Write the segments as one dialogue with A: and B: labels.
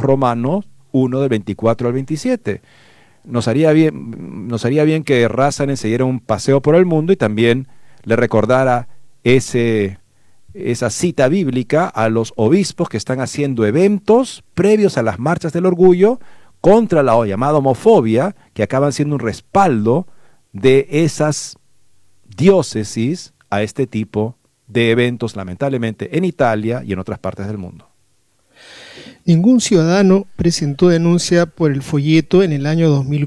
A: Romanos 1 del 24 al 27. Nos haría bien que Razanen se diera un paseo por el mundo y también le recordara esa cita bíblica a los obispos que están haciendo eventos previos a las marchas del orgullo contra la llamada homofobia, que acaban siendo un respaldo de esas diócesis a este tipo de eventos, lamentablemente, en Italia y en otras partes del mundo.
B: Ningún ciudadano presentó denuncia por el folleto en el año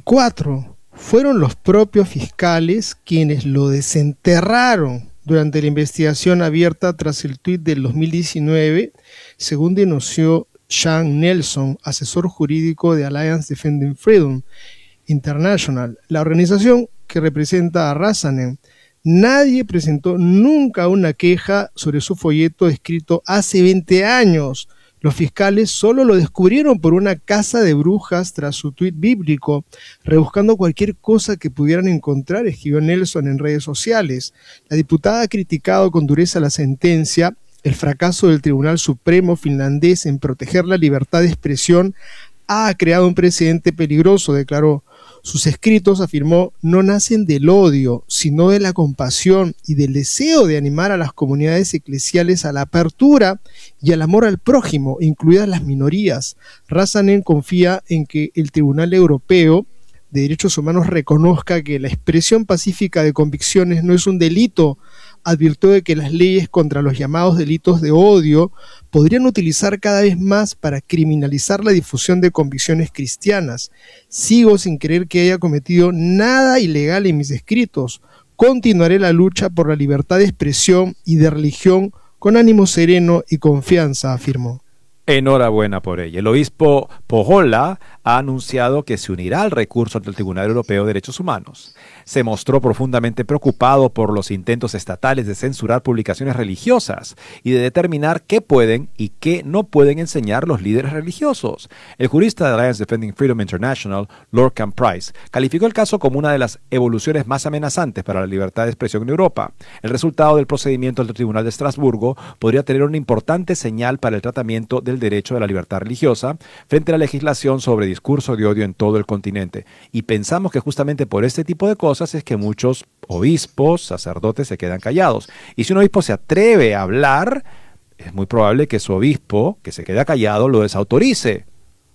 B: 2004. Fueron los propios fiscales quienes lo desenterraron durante la investigación abierta tras el tuit del 2019, según denunció Sean Nelson, asesor jurídico de Alliance Defending Freedom International, la organización que representa a Razanen. Nadie presentó nunca una queja sobre su folleto escrito hace 20 años. Los fiscales solo lo descubrieron por una caza de brujas tras su tuit bíblico, rebuscando cualquier cosa que pudieran encontrar, escribió Nelson en redes sociales. La diputada ha criticado con dureza la sentencia, el fracaso del Tribunal Supremo finlandés en proteger la libertad de expresión ha creado un precedente peligroso, declaró. Sus escritos, afirmó, no nacen del odio, sino de la compasión y del deseo de animar a las comunidades eclesiales a la apertura y al amor al prójimo, incluidas las minorías. Razanen confía en que el Tribunal Europeo de Derechos Humanos reconozca que la expresión pacífica de convicciones no es un delito. Advirtió de que las leyes contra los llamados delitos de odio podrían utilizar cada vez más para criminalizar la difusión de convicciones cristianas. Sigo sin creer que haya cometido nada ilegal en mis escritos. Continuaré la lucha por la libertad de expresión y de religión con ánimo sereno y confianza, afirmó.
A: Enhorabuena por ella. El obispo Pohjola ha anunciado que se unirá al recurso ante el Tribunal Europeo de Derechos Humanos. Se mostró profundamente preocupado por los intentos estatales de censurar publicaciones religiosas y de determinar qué pueden y qué no pueden enseñar los líderes religiosos. El jurista de Alliance Defending Freedom International, Lorcan Price, calificó el caso como una de las evoluciones más amenazantes para la libertad de expresión en Europa. El resultado del procedimiento ante el Tribunal de Estrasburgo podría tener una importante señal para el tratamiento del derecho de la libertad religiosa frente a la legislación sobre discurso de odio en todo el continente. Y pensamos que justamente por este tipo de cosas es que muchos obispos, sacerdotes se quedan callados. Y si un obispo se atreve a hablar, es muy probable que su obispo, que se queda callado, lo desautorice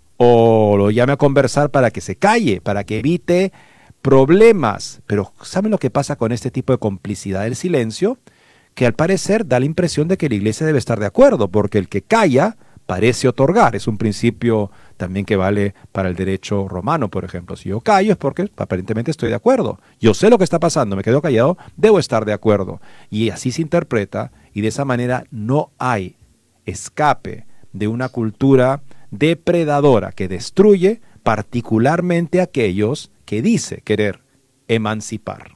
A: o lo llame a conversar para que se calle, para que evite problemas. Pero ¿saben lo que pasa con este tipo de complicidad del silencio? Que al parecer da la impresión de que la iglesia debe estar de acuerdo, porque el que calla parece otorgar. Es un principio también que vale para el derecho romano, por ejemplo. Si yo callo es porque aparentemente estoy de acuerdo. Yo sé lo que está pasando, me quedo callado, debo estar de acuerdo. Y así se interpreta, y de esa manera no hay escape de una cultura depredadora que destruye particularmente a aquellos que dice querer emancipar.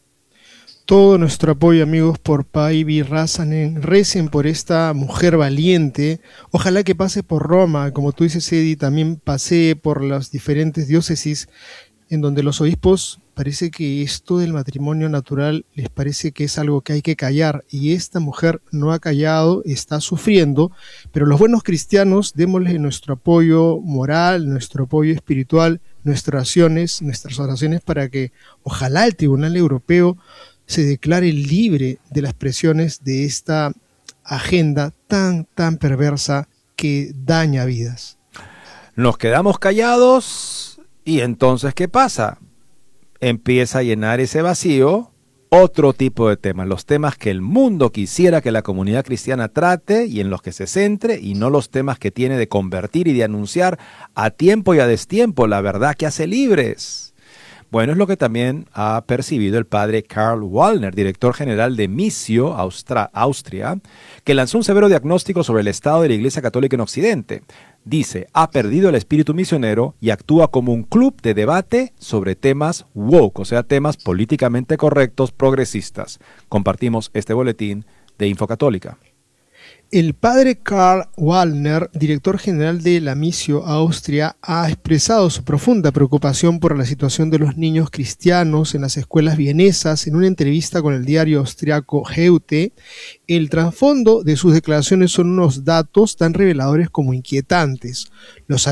B: Todo nuestro apoyo, amigos, por Päivi Räsänen. Recen por esta mujer valiente. Ojalá que pase por Roma, como tú dices, Eddie, también pase por las diferentes diócesis en donde los obispos parece que esto del matrimonio natural les parece que es algo que hay que callar, y esta mujer no ha callado, está sufriendo, pero los buenos cristianos démosle nuestro apoyo moral, nuestro apoyo espiritual, nuestras oraciones para que ojalá el Tribunal Europeo se declare libre de las presiones de esta agenda tan perversa que daña vidas.
A: Nos quedamos callados y entonces ¿qué pasa? Empieza a llenar ese vacío otro tipo de temas, los temas que el mundo quisiera que la comunidad cristiana trate y en los que se centre, y no los temas que tiene de convertir y de anunciar a tiempo y a destiempo la verdad que hace libres. Bueno, es lo que también ha percibido el padre Karl Wallner, director general de Missio, Austria, que lanzó un severo diagnóstico sobre el estado de la Iglesia Católica en Occidente. Dice, ha perdido el espíritu misionero y actúa como un club de debate sobre temas woke, o sea, temas políticamente correctos, progresistas. Compartimos este boletín de Infocatólica.
B: El padre Karl Wallner, director general de la Missio Austria, ha expresado su profunda preocupación por la situación de los niños cristianos en las escuelas vienesas en una entrevista con el diario austriaco Heute. El trasfondo de sus declaraciones son unos datos tan reveladores como inquietantes. Los